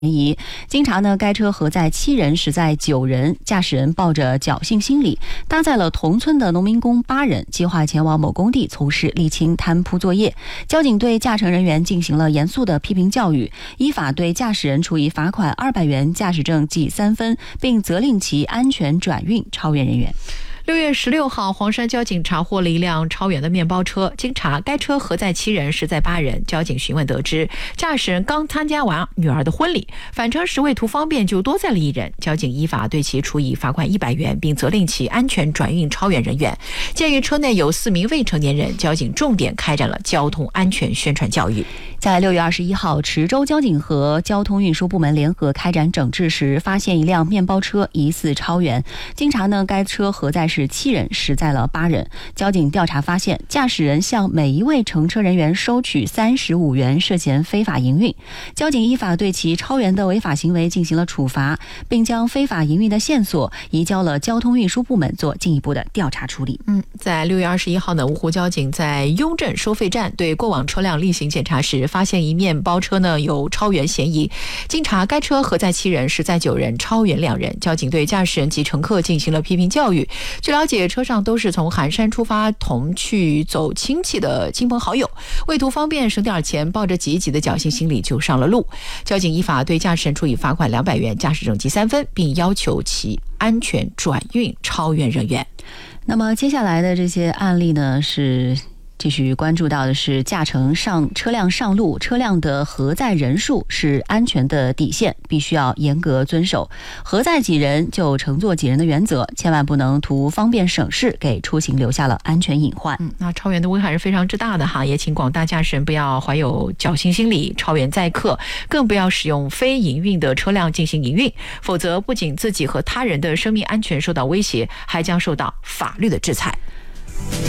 疑。经查呢，该车核载7人，实载9人，驾驶人抱着侥幸心理，搭载了同村的农民工8人，计划前往某工地从事沥青摊铺作业。交警对驾乘人员进行了严肃的批评教育，依法对驾驶人处以罚款200元、驾驶证记3分，并责令其安全转运超员人员。 6月16号，黄山交警查获了一辆超员的面包车。经查，该车核载7人，实载8人。交警询问得知，驾驶人刚参加完女儿的婚礼，返程时为图方便就多载了1人。交警依法对其处以罚款100元，并责令其安全转运超员人员。鉴于车内有4名未成年人，交警重点开展了交通安全宣传教育。 在6月21号，池州交警和交通运输部门联合开展整治时，发现一辆面包车疑似超员。经查呢，该车核载是7人，实载了8人。交警调查发现，驾驶人向每一位乘车人员收取35元，涉嫌非法营运。交警依法对其超员的违法行为进行了处罚，并将非法营运的线索移交了交通运输部门做进一步的调查处理。 在6月21号呢，芜湖交警在雍镇收费站对过往车辆例行检查时，发现一面包车呢有超员嫌疑。经查，该车核载7人，实载9人，超员2人。交警对驾驶人及乘客进行了批评教育。据了解，车上都是从寒山出发同去走亲戚的亲朋好友，为图方便省点钱，抱着急的侥幸心理就上了路。交警依法对驾驶人处以罚款200元，驾驶证记3分，并要求其安全转运超员人员。 那么接下来的这些案例呢，是继续关注到的是驾乘车辆上路，车辆的核载人数是安全的底线，必须要严格遵守。核载几人就乘坐几人的原则，千万不能图方便省事，给出行留下了安全隐患。 那超员的危害是非常之大的哈，也请广大驾驶人不要怀有侥幸心理，超员载客，更不要使用非营运的车辆进行营运，否则不仅自己和他人的生命安全受到威胁，还将受到法律的制裁。